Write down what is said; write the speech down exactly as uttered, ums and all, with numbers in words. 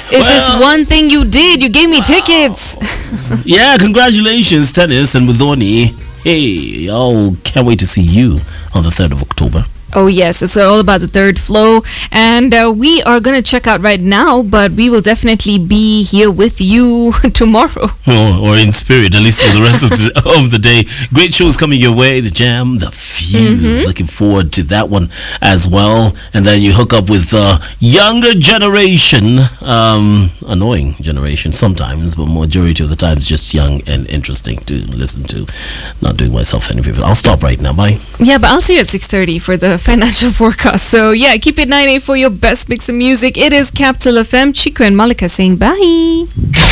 Is Well, this one thing you did? You gave me tickets. Yeah, congratulations, tennis and Mudhoni. Hey, oh, can't wait to see you on the third of October. Oh, yes, it's all about the third flow. And uh, we are going to check out right now, but we will definitely be here with you tomorrow. Or, or in spirit, at least for the rest of, the, of the day. Great shows coming your way. The Jam, The Fuse. Mm-hmm. Looking forward to that one as well. And then you hook up with the uh, younger generation. Um, annoying generation sometimes, but majority of the times just young and interesting to listen to. Not doing myself any favor. I'll stop right now. Bye. Yeah, but I'll see you at six thirty for the financial forecast. So yeah, keep it nine eight for your best mix of music. It is Capital F M. Chico and Malika saying bye.